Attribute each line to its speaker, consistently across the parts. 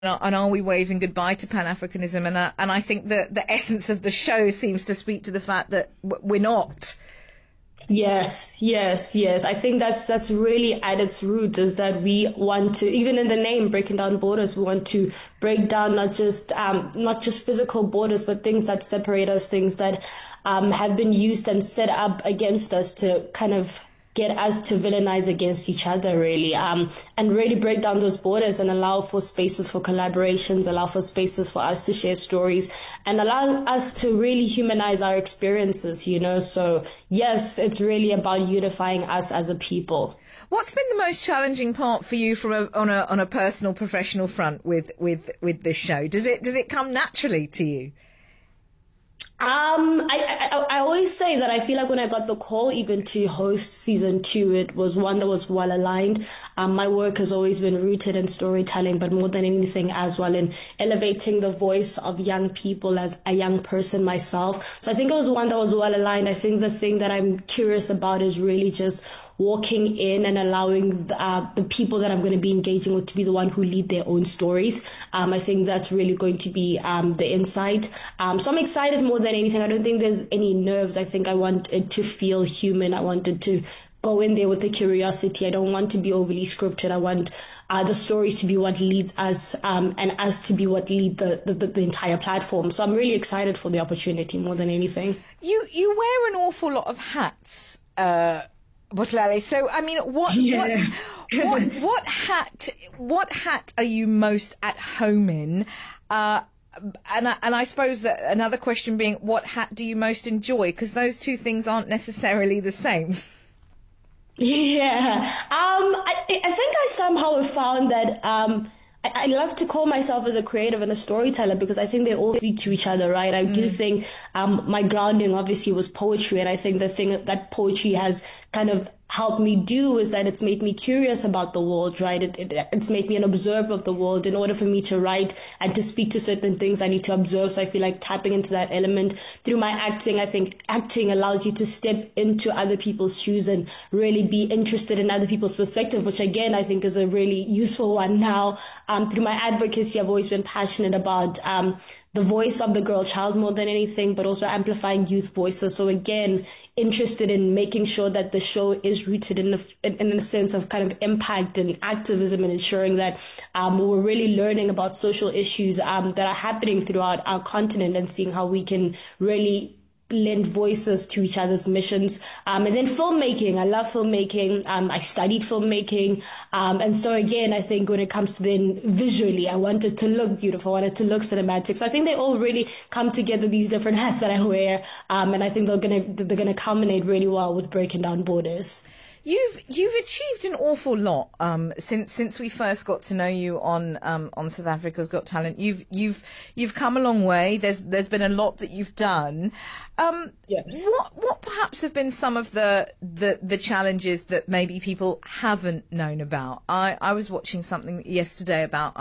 Speaker 1: and are we waving goodbye to Pan-Africanism? And I think that the essence of the show seems to speak to the fact that we're not.
Speaker 2: Yes, yes, yes. I think that's really at its roots, is that we want to, even in the name, breaking down borders, we want to break down not just physical borders, but things that separate us, things that have been used and set up against us to kind of get us to villainize against each other, really, and really break down those borders and allow for spaces for collaborations, allow for spaces for us to share stories, and allow us to really humanize our experiences, you know. So yes, it's really about unifying us as a people.
Speaker 1: What's been the most challenging part for you on a personal, professional front with this show? Does it come naturally to you?
Speaker 2: I always say that I feel like when I got the call even to host season 2, it was one that was well aligned. My work has always been rooted in storytelling, but more than anything as well in elevating the voice of young people as a young person myself. So I think it was one that was well aligned. I think the thing that I'm curious about is really just walking in and allowing the people that I'm going to be engaging with to be the one who lead their own stories. I think that's really going to be the insight. So I'm excited more than anything. I don't think there's any nerves. I think I want it to feel human. I wanted to go in there with the curiosity. I don't want to be overly scripted. I want the stories to be what leads us, and us to be what lead the entire platform. So I'm really excited for the opportunity more than anything.
Speaker 1: You wear an awful lot of hats, Butlele. So I mean, what hat are you most at home in? And I suppose that another question being, what hat do you most enjoy? Because those two things aren't necessarily the same.
Speaker 2: Yeah. I think I somehow have found that I love to call myself as a creative and a storyteller, because I think they all speak to each other, right? I do think my grounding obviously was poetry, and I think the thing that poetry has kind of helped me do is that it's made me curious about the world, right? It's made me an observer of the world. In order for me to write and to speak to certain things, I need to observe. So I feel like tapping into that element through my acting. I think acting allows you to step into other people's shoes and really be interested in other people's perspective, which again, I think is a really useful one now. Through my advocacy, I've always been passionate about the voice of the girl child more than anything, but also amplifying youth voices. So again, interested in making sure that the show is rooted in a sense of kind of impact and activism, and ensuring that we're really learning about social issues that are happening throughout our continent, and seeing how we can really lend voices to each other's missions. And then filmmaking. I love filmmaking. I studied filmmaking. And so again, I think when it comes to then visually, I want it to look beautiful. I want it to look cinematic. So I think they all really come together, these different hats that I wear. And I think they're gonna culminate really well with breaking down borders.
Speaker 1: You've achieved an awful lot since we first got to know you on South Africa's Got Talent. You've come a long way. There's been a lot that you've done.
Speaker 2: Yes.
Speaker 1: What perhaps have been some of the challenges that maybe people haven't known about? I was watching something yesterday about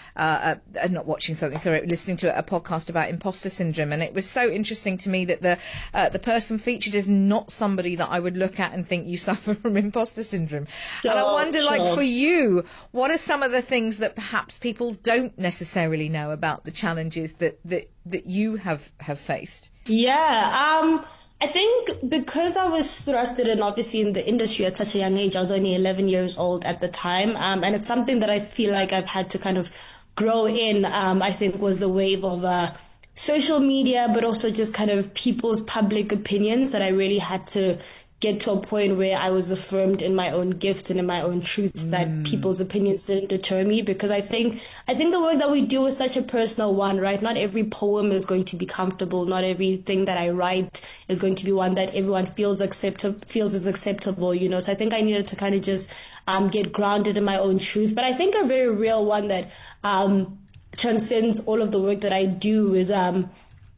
Speaker 1: listening to a podcast about imposter syndrome, and it was so interesting to me that the person featured is not somebody that I would look at and think you suffer from imposter syndrome. And I wonder, like, for you, what are some of the things that perhaps people don't necessarily know about the challenges that you have faced?
Speaker 2: Yeah, I think because I was thrusted in, obviously, in the industry at such a young age. I was only 11 years old at the time, and it's something that I feel like I've had to kind of grow in. I think was the wave of social media, but also just kind of people's public opinions, that I really had to get to a point where I was affirmed in my own gifts and in my own truths, that people's opinions didn't deter me. Because I think the work that we do is such a personal one, right? Not every poem is going to be comfortable. Not everything that I write is going to be one that everyone feels is acceptable, you know. So I think I needed to kind of just get grounded in my own truth. But I think a very real one that transcends all of the work that I do is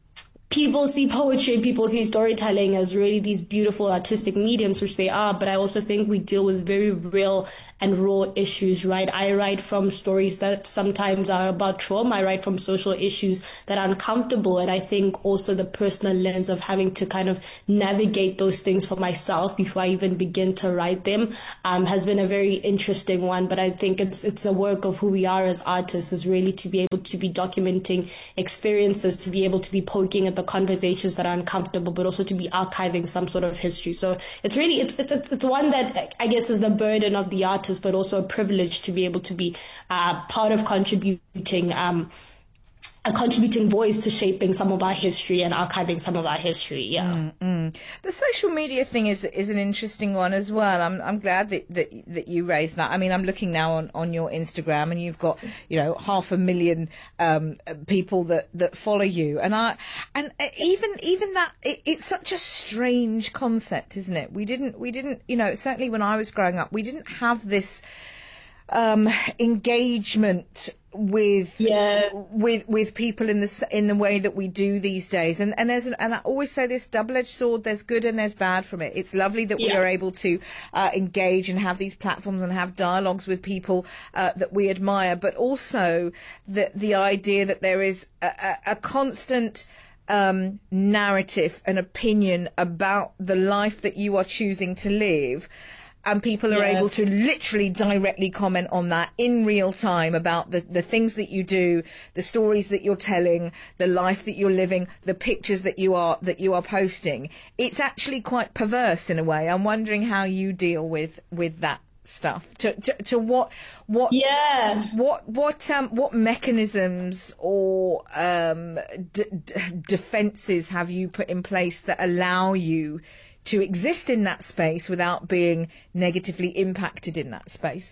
Speaker 2: people see poetry, people see storytelling as really these beautiful artistic mediums, which they are. But I also think we deal with very real and raw issues, right? I write from stories that sometimes are about trauma. I write from social issues that are uncomfortable. And I think also the personal lens of having to kind of navigate those things for myself before I even begin to write them has been a very interesting one. But I think it's a work of who we are as artists, is really to be able to be documenting experiences, to be able to be poking at the conversations that are uncomfortable, but also to be archiving some sort of history. So it's really, it's one that I guess is the burden of the artist, but also a privilege to be able to be part of contributing, a contributing voice to shaping some of our history and archiving some of our history. Yeah.
Speaker 1: The social media thing is an interesting one as well. I'm glad that you raised that. I mean, I'm looking now on your Instagram, and you've got 500,000 people that follow you, and even that it's such a strange concept, isn't it? We didn't certainly when I was growing up, we didn't have this engagement with people in the way that we do these days, and I always say this double-edged sword. There's good and there's bad from it. It's lovely that we are able to engage and have these platforms and have dialogues with people that we admire, but also the idea that there is a constant narrative and opinion about the life that you are choosing to live. And people are able to literally directly comment on that in real time about the things that you do, the stories that you're telling, the life that you're living, the pictures that you are posting. It's actually quite perverse in a way. I'm wondering how you deal with that stuff. To what mechanisms or defenses have you put in place that allow you to exist in that space without being negatively impacted in that space?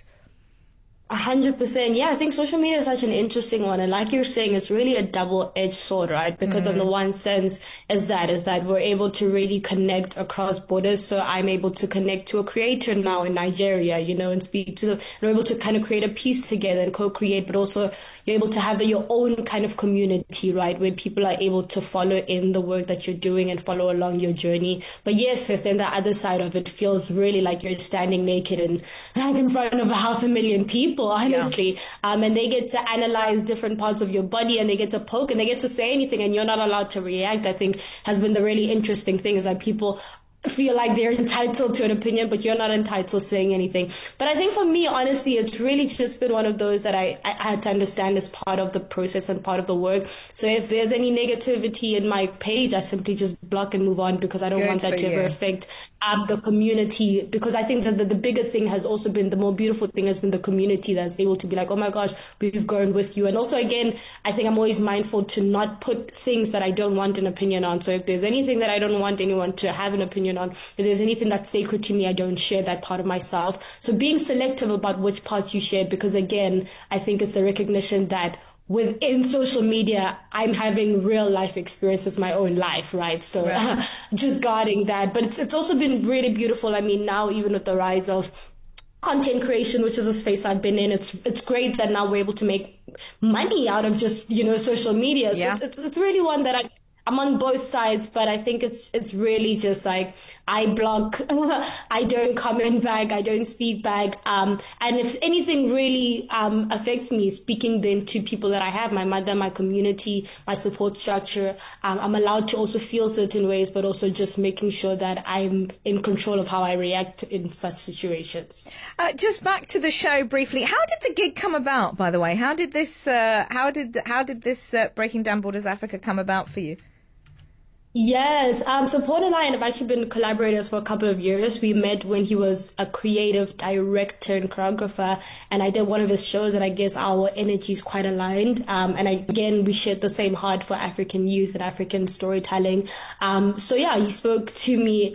Speaker 2: 100%. Yeah, I think social media is such an interesting one. And like you're saying, it's really a double-edged sword, right? Because on the one sense is that we're able to really connect across borders. So I'm able to connect to a creator now in Nigeria, and speak to them. We're able to kind of create a piece together and co-create, but also you're able to have your own kind of community, right? Where people are able to follow in the work that you're doing and follow along your journey. But yes, then the other side of it feels really like you're standing naked and like in front of 500,000 people. Honestly, and they get to analyze different parts of your body, and they get to poke, and they get to say anything, and you're not allowed to react. I think has been the really interesting thing, is that people feel like they're entitled to an opinion, but you're not entitled to saying anything. But I think for me, honestly, it's really just been one of those that I had to understand as part of the process and part of the work. So if there's any negativity in my page, I simply just block and move on, because I don't want that to ever affect the community. Because I think that the bigger thing has also been, the more beautiful thing has been the community that's able to be like, oh my gosh, we've grown with you. And also, again, I think I'm always mindful to not put things that I don't want an opinion on. So if there's anything that I don't want anyone to have an opinion on, if there's anything that's sacred to me, I don't share that part of myself. So being selective about which parts you share, because again, I think it's the recognition that within social media, I'm having real life experiences, my own life, right? So just guarding that. But it's also been really beautiful. I mean, now even with the rise of content creation, which is a space I've been in, it's great that now we're able to make money out of just, social media. So it's really one that I'm on both sides, but I think it's really just like I block, I don't comment back, I don't speak back. And if anything really affects me, speaking then to people that I have, my mother, my community, my support structure, I'm allowed to also feel certain ways, but also just making sure that I'm in control of how I react in such situations.
Speaker 1: Just back to the show briefly. How did the gig come about, by the way? How did this Breaking Down Borders Africa come about for you?
Speaker 2: Yes, so Paul and I have actually been collaborators for a couple of years. We met when he was a creative director and choreographer, and I did one of his shows, and I guess our energies quite aligned. And again, we shared the same heart for African youth and African storytelling. So yeah, he spoke to me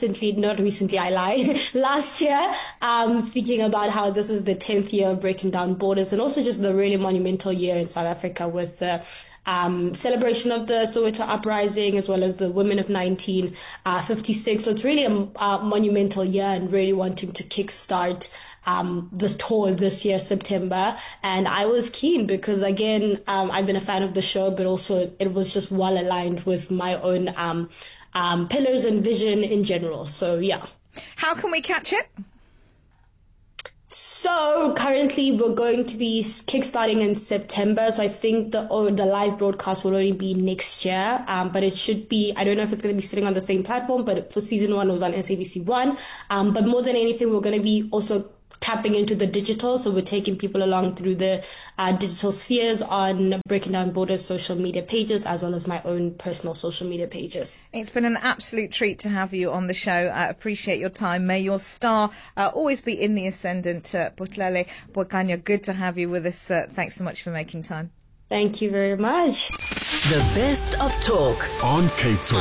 Speaker 2: last year, speaking about how this is the 10th year of Breaking Down Borders, and also just the really monumental year in South Africa with celebration of the Soweto uprising, as well as the women of 1956. So it's really a monumental year, and really wanting to kickstart this tour this year, September. And I was keen because, again, I've been a fan of the show, but also it was just well aligned with my own pillars and vision in general. So, yeah.
Speaker 1: How can we catch it?
Speaker 2: So currently we're going to be kickstarting in September. So I think the live broadcast will only be next year. But it should be, I don't know if it's going to be sitting on the same platform, but for season 1 it was on SABC1. But more than anything, we're going to be also tapping into the digital. So we're taking people along through the digital spheres on Breaking Down Borders social media pages, as well as my own personal social media pages.
Speaker 1: It's been an absolute treat to have you on the show. I appreciate your time. May your star always be in the ascendant. Butlele Bokanya, good to have you with us. Thanks so much for making time.
Speaker 2: Thank you very much.
Speaker 3: The best of talk on Cape Talk.